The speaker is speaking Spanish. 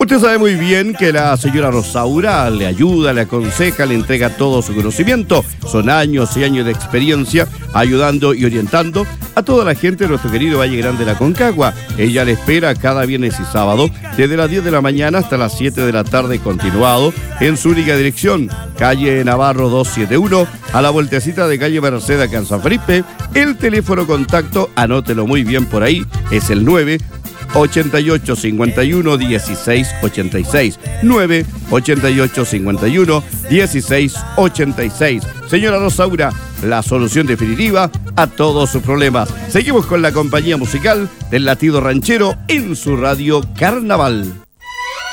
Usted sabe muy bien que la señora Rosaura le ayuda, le aconseja, le entrega todo su conocimiento. Son años y años de experiencia ayudando y orientando a toda la gente de nuestro querido Valle Grande de la Concagua. Ella le espera cada viernes y sábado desde las 10 de la mañana hasta las 7 de la tarde continuado en su única dirección, calle Navarro 271, a la vueltecita de calle Merced acá en San Felipe. El teléfono contacto, anótelo muy bien por ahí, es el 988 51 16 86. 988 51 16 86. Señora Rosaura, la solución definitiva a todos sus problemas. Seguimos con la compañía musical del Latido Ranchero en su radio Carnaval.